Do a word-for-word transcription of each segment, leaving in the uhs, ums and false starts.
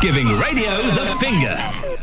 Giving radio the finger.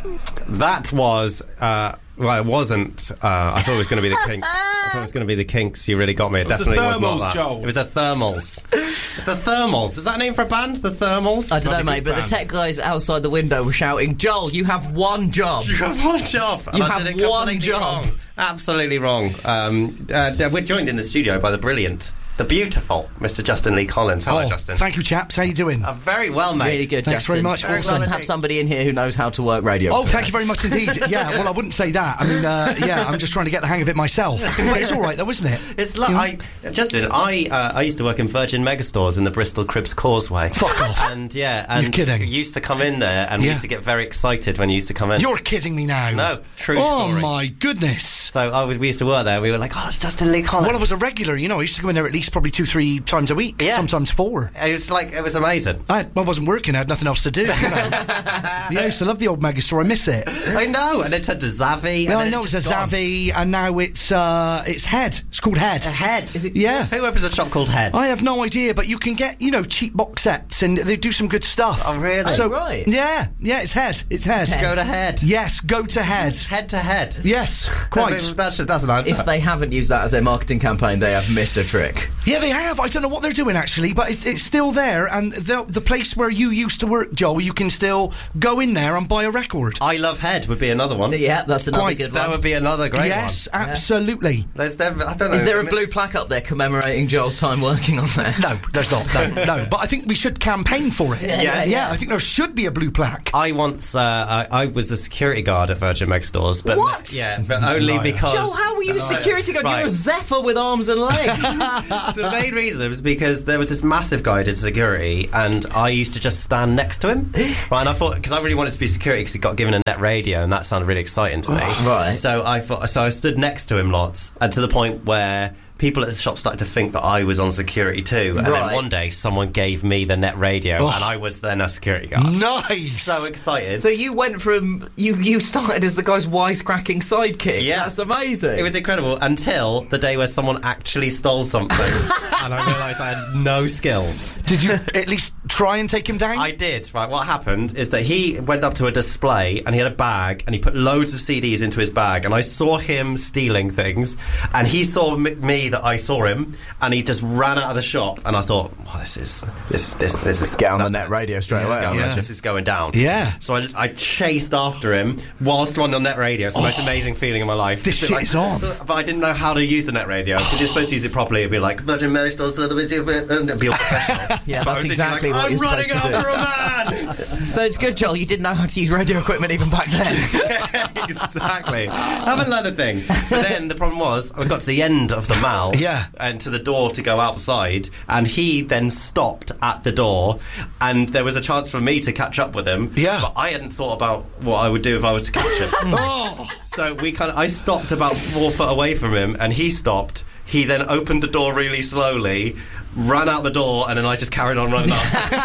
That was, uh, well, it wasn't. Uh, I thought it was going to be the Kinks. I thought it was going to be the Kinks. You really got me. It, it was definitely the Thermals, was not that. Joel. It was the Thermals. The Thermals. Is that a name for a band? The Thermals? I don't know, Bloody mate, but band. the tech guys outside the window were shouting, "Joel, you have one job." You have one job. You and I have did it one completely job. Wrong. Absolutely wrong. Um, uh, we're joined in the studio by the brilliant, the beautiful Mister Justin Lee Collins. Hello, oh, Justin. Thank you, chaps. How you doing? Uh, very well, mate. Really good, Thanks Justin. very much. It's Awesome. nice to have somebody in here who knows how to work radio. Oh, thank you very much indeed. Yeah, well, I wouldn't say that. I mean, uh, yeah, I'm just trying to get the hang of it myself. But it's all right, though, isn't it? It's like, I, Justin, I uh, I used to work in Virgin Megastores in the Bristol Cribs Causeway. Fuck off. And yeah, and You're kidding. you used to come in there, and we Yeah. used to get very excited when you used to come in. You're kidding me now. No, true oh, story. my goodness. So I was, we used to work there. We were like, oh, it's Justin Lee Collins. Well, I was a regular, you know. I used to go in there at least probably two, three times a week. Yeah. Sometimes four. It was like, it was amazing. I, I wasn't working. I had nothing else to do. You know? Yeah, I used to love the old Megastore. I miss it. I know, and it turned to Zavvi. Yeah, and I then know it's a just gone. Zavvi, and now it's uh, it's Head. It's called Head. A Head. Is it, Yeah. Who opens a shop called Head? I have no idea, but you can get, you know, cheap box sets, and they do some good stuff. Oh, really? So, Oh, right. Yeah, yeah, it's Head. It's Head. Go to Head. Yes, go to Head. Head to Head. Yes, quite. That's, that's an advert. If they haven't used that as their marketing campaign, they have missed a trick. Yeah, they have. I don't know what they're doing, actually, but it's, it's still there, and the, the place where you used to work, Joel, you can still go in there and buy a record. I Love Head would be another one. Yeah, that's another Quite. good That one. would be another great yes, one. absolutely. There's never, I don't know. Is there a Miss- blue plaque up there commemorating Joel's time working on there? No, there's not. No, no. But I think we should campaign for it. Yeah, Yes. yeah, I think there should be a blue plaque. I once, uh, I, I was the security guard at Virgin Megastores, but What? yeah, but only Liar. because Joel, how were you a security guard? You Right. were a Zephyr with arms and legs. the main reason was because there was this massive guy who did security, and I used to just stand next to him. Right, and I thought, because I really wanted to be security because he got given a net radio, and that sounded really exciting to me. Right. So I thought, so I stood next to him lots, and to the point where people at the shop started to think that I was on security too. And Right. then one day, someone gave me the net radio, Oh. and I was then a security guard. Nice. So excited. So you went from you you started as the guy's wisecracking sidekick. Yeah. That's amazing. It was incredible until the day where someone actually stole something, and I realised I had no skills. Did you at least try and take him down? I did. Right, what happened is that he went up to a display and he had a bag and he put loads of C Ds into his bag, and I saw him stealing things, and he saw m- me that I saw him, and he just ran out of the shop, and I thought, well, this is this this this is Get on the net radio straight this is away. going- Yeah. This is going down. Yeah. So I, I chased after him whilst on the net radio. It's the most amazing feeling in my life. This But shit like- is on. But I didn't know how to use the net radio. Because you're supposed to use it properly. It'd be like Virgin Megastores, and it'd be all professional. Yeah, But I that's was exactly like, what I'm you're running supposed to after do. a man. So it's good, Joel. You didn't know how to use radio equipment even back then. Exactly. Haven't learned a thing. But then the problem was, I got to the end of the mall, Yeah. and to the door to go outside, and he then stopped at the door, and there was a chance for me to catch up with him. Yeah. But I hadn't thought about what I would do if I was to catch him. Oh, So we kind of, I stopped about four foot away from him, and he stopped. He then opened the door really slowly, ran out the door, and then I just carried on running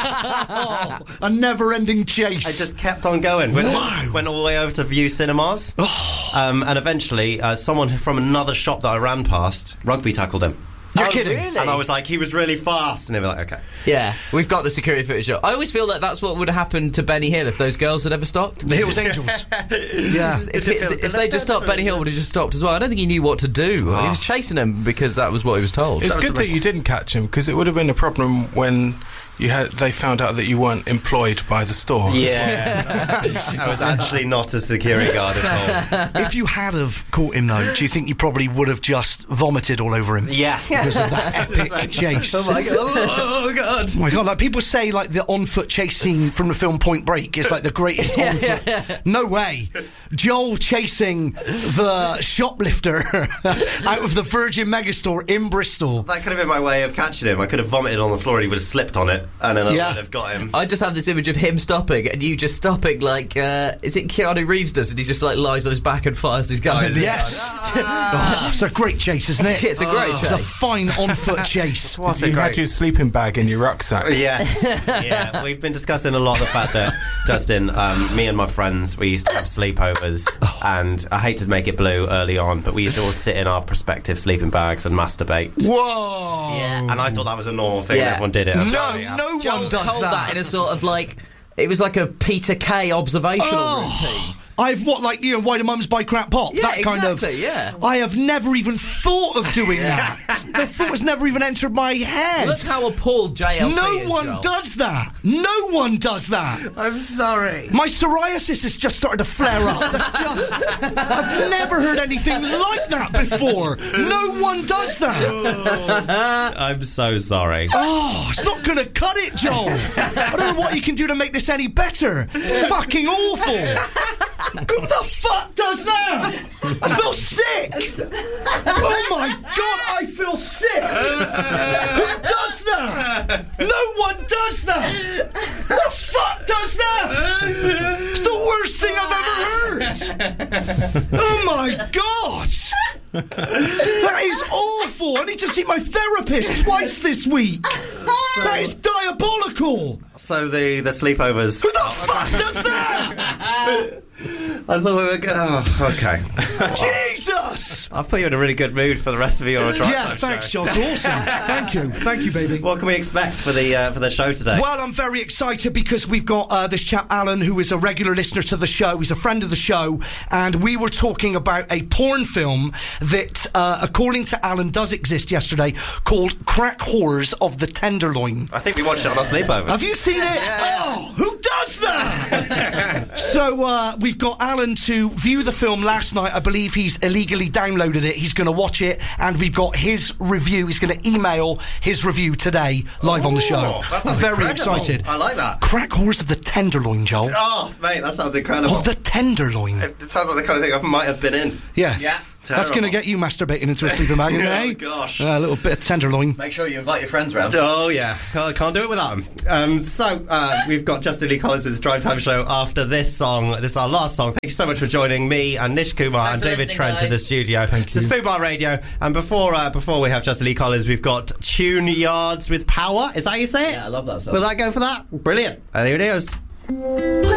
up. a never-ending chase. I just kept on going. Went, Wow. went all the way over to View Cinemas, um, and eventually uh, someone from another shop that I ran past rugby tackled him. You're Oh, kidding. really? And I was like, he was really fast, and they were like, okay. Yeah, we've got the security footage. I always feel that that's what would have happened to Benny Hill if those girls had ever stopped. The Hills Angels. Yeah. If, it, if they just stopped, Benny Hill would have just stopped as well. I don't think he knew what to do. He was chasing him because that was what he was told. It's That was good the that you didn't catch him, because it would have been a problem when you had they found out that you weren't employed by the store. Yeah. I was actually not a security guard at all. If you had have caught him, though, do you think you probably would have just vomited all over him? Yeah. Because of that epic chase. Oh my god. Oh god. Oh my god, like people say like the on-foot chase scene from the film Point Break is like the greatest on-foot. No way. Joel chasing the shoplifter out of the Virgin Megastore in Bristol. That could have been my way of catching him. I could have vomited on the floor, he would have slipped on it, and then I Yeah. would have got him. I just have this image of him stopping and you just stopping like, uh, is it Keanu Reeves does it? He just like lies on his back and fires his guns. Yes. Oh, it's a great chase, isn't it? It's a great It's a chase. fine on-foot chase. What a You had great- your sleeping bag in your rucksack. Yes, yeah. We've been discussing a lot the fact that, Justin, um, me and my friends, we used to have sleepovers, and I hate to make it blue early on, but we used to all sit in our prospective sleeping bags and masturbate. Whoa! Yeah. And I thought that was a normal thing. Yeah. Everyone did it. I was No, like, yeah. no Joel one does told that. that in a sort of like It was like a Peter Kay observational Oh. routine. I've what, like, you know, why do mums buy crap pop? Yeah, that kind exactly, of. yeah. I have never even thought of doing that. The thought has never even entered my head. Look how appalled J L C No is, one Joel. does that. No one does that. I'm sorry. My psoriasis has just started to flare up. That's just. I've never heard anything like that before. No one does that. I'm so sorry. Oh, it's not going to cut it, Joel. I don't know what you can do to make this any better. It's fucking awful. Who the fuck does that? I feel sick. Oh my god, I feel sick. Who does that? No one does that. Who the fuck does that? It's the worst thing I've ever heard. Oh my god. That is awful. I need to see my therapist twice this week. That is diabolical. So the, the sleepovers. Who the fuck does that? I thought we were going to... Oh, okay. Jesus! I'll put you in a really good mood for the rest of your drive Yeah, time thanks, show. Josh. Awesome. Thank you. Thank you, baby. What can we expect for the uh, for the show today? Well, I'm very excited because we've got uh, this chap, Alan, who is a regular listener to the show. He's a friend of the show, and we were talking about a porn film that, uh, according to Alan, does exist yesterday, called Crack Whores of the Tenderloin. I think we watched it on our sleepovers. Have you seen it? Oh, who does that? So uh, we've got Alan to view the film last night. I believe he's illegally downloaded it. He's going to watch it, and we've got his review. He's going to email his review today, live on the show. Oh, that sounds Very incredible. excited. I like that. Crack Whores of the Tenderloin, Joel. Oh, mate, that sounds incredible. Of the Tenderloin. It sounds like the kind of thing I might have been in. Yeah. Yeah. That's going to get you masturbating into a sleeping bag, isn't it? Oh, eh? gosh. Uh, a little bit of tenderloin. Make sure you invite your friends round. Oh, yeah. Oh, I can't do it without them. Um, so, uh, we've got Justin Lee Collins with his Drive Time Show after this song. This is our last song. Thank you so much for joining me and Nish Kumar Thanks and for David listening, Trent in the guys. studio. Thank This is you. Food Bar Radio. And before uh, before we have Justin Lee Collins, we've got Tune Yards with Power. Is that how you say it? Yeah, I love that song. Will that go for that? Brilliant. And here it is.